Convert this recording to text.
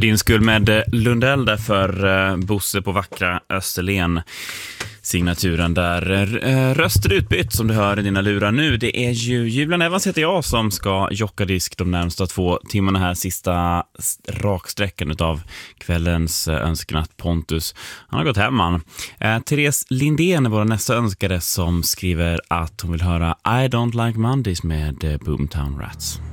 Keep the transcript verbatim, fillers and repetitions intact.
För din skull med Lundell där för Bosse på vackra Österlen. Signaturen där röster utbytt som du hör i dina lurar nu. Det är ju Julian Evans heter jag som ska jocka disk de närmsta två timmarna här. Sista raksträckan utav kvällens önskenatt. Pontus, han har gått hem man. Eh, Therese Lindén är vår nästa önskare som skriver att hon vill höra I Don't Like Mondays med Boomtown Rats.